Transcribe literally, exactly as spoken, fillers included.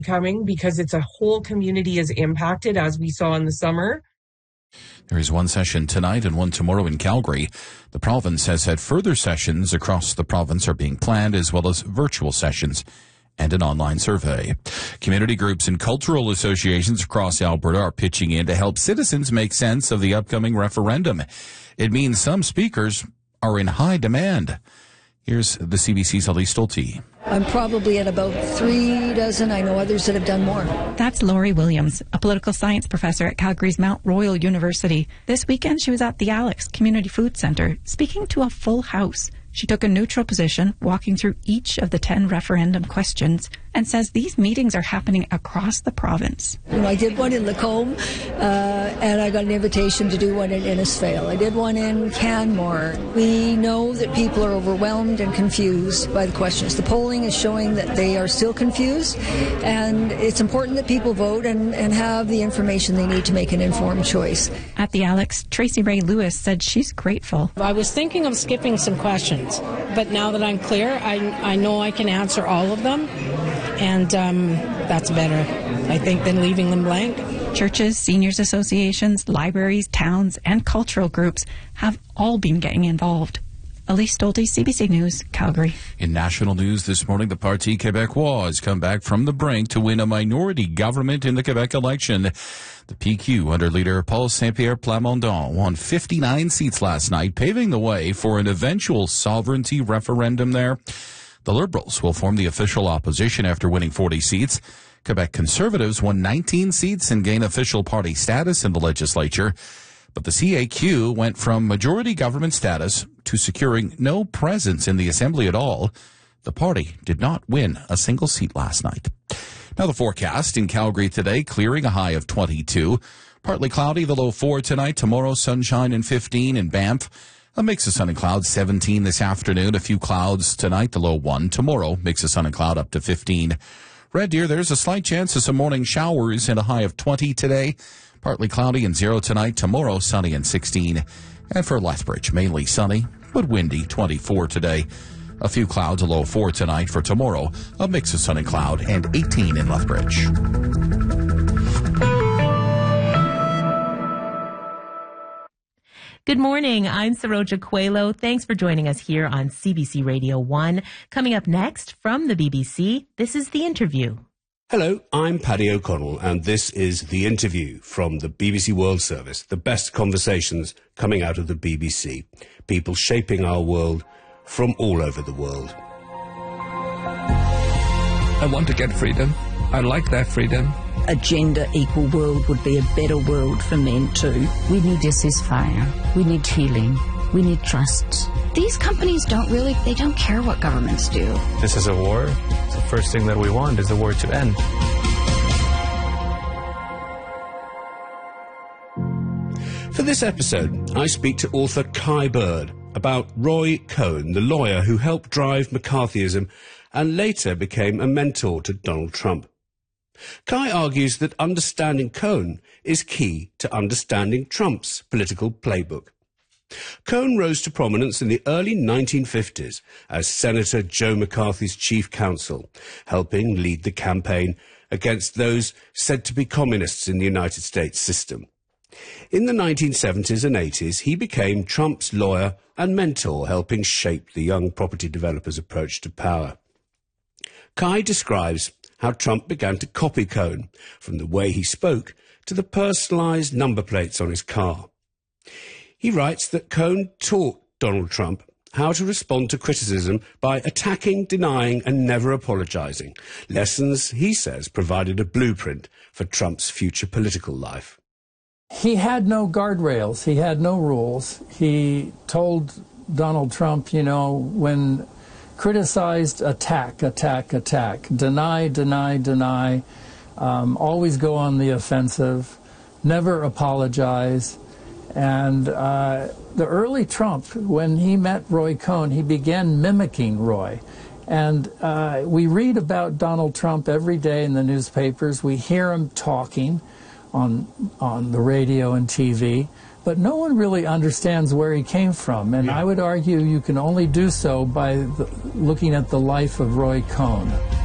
coming because it's a whole community is impacted, as we saw in the summer. There is one session tonight and one tomorrow in Calgary. The province has had further sessions across the province are being planned, as well as virtual sessions and an online survey. Community groups and cultural associations across Alberta are pitching in to help citizens make sense of the upcoming referendum. It means some speakers are in high demand. Here's the C B C's Elise Stolte. I'm probably at about three dozen. I know others that have done more. That's Laurie Williams, a political science professor at Calgary's Mount Royal University. This weekend, she was at the Alex Community Food Centre, speaking to a full house. She took a neutral position, walking through each of the ten referendum questions, and says these meetings are happening across the province. You know, I did one in Lacombe, uh, and I got an invitation to do one in Innisfail. I did one in Canmore. We know that people are overwhelmed and confused by the questions. The polling is showing that they are still confused, and it's important that people vote and, and have the information they need to make an informed choice. At the Alex, Tracy Ray Lewis said she's grateful. I was thinking of skipping some questions, but now that I'm clear, I, I know I can answer all of them, and um, that's better, I think, than leaving them blank. Churches, seniors associations, libraries, towns, and cultural groups have all been getting involved. Elise Stolte, C B C News, Calgary. In national news this morning, the Parti Québécois has come back from the brink to win a minority government in the Quebec election. The P Q, under leader Paul Saint-Pierre Plamondon, won fifty-nine seats last night, paving the way for an eventual sovereignty referendum there. The Liberals will form the official opposition after winning forty seats. Quebec Conservatives won nineteen seats and gain official party status in the legislature. But the C A Q went from majority government status to securing no presence in the Assembly at all. The party did not win a single seat last night. Now the forecast in Calgary today, clearing, a high of twenty-two. Partly cloudy, the low four tonight. Tomorrow, sunshine and fifteen in Banff. A mix of sun and clouds, seventeen this afternoon. A few clouds tonight, the low one. Tomorrow, mix of sun and cloud up to fifteen. Red Deer, there's a slight chance of some morning showers and a high of twenty today. Partly cloudy and zero tonight. Tomorrow, sunny and sixteen. And for Lethbridge, mainly sunny, but windy, twenty-four today. A few clouds, a low four tonight. For tomorrow, a mix of sun and cloud and eighteen in Lethbridge. Good morning. I'm Saroja Coelho. Thanks for joining us here on C B C Radio one. Coming up next from the B B C, this is The Interview. Hello, I'm Paddy O'Connell, and this is The Interview from the B B C World Service, the best conversations coming out of the B B C. People shaping our world from all over the world. I want to get freedom. I like that freedom. A gender equal world would be a better world for men too. We need a ceasefire. We need healing. We need trust. These companies don't really, they don't care what governments do. This is a war. The first thing that we want is the war to end. For this episode, I speak to author Kai Bird about Roy Cohn, the lawyer who helped drive McCarthyism and later became a mentor to Donald Trump. Kai argues that understanding Cohn is key to understanding Trump's political playbook. Cohn rose to prominence in the early nineteen fifties as Senator Joe McCarthy's chief counsel, helping lead the campaign against those said to be communists in the United States system. In the nineteen seventies and eighties, he became Trump's lawyer and mentor, helping shape the young property developers' approach to power. Kai describes how Trump began to copy Cohn, from the way he spoke to the personalised number plates on his car. He writes that Cohn taught Donald Trump how to respond to criticism by attacking, denying and never apologising. Lessons, he says, provided a blueprint for Trump's future political life. He had no guardrails. He had no rules. He told Donald Trump, you know, when criticized, attack, attack, attack, deny, deny, deny, um, always go on the offensive, never apologize. And uh, the early Trump, when he met Roy Cohn, he began mimicking Roy. And uh, we read about Donald Trump every day in the newspapers. We hear him talking on, on the radio and T V. But no one really understands where he came from. And yeah. I would argue you can only do so by the, looking at the life of Roy Cohn.